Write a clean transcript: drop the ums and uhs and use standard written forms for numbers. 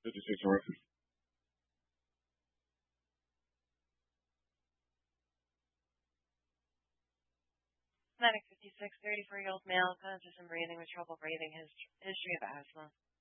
56 north. Medic 56, 34-year-old male, conscious and breathing with trouble breathing, history of asthma.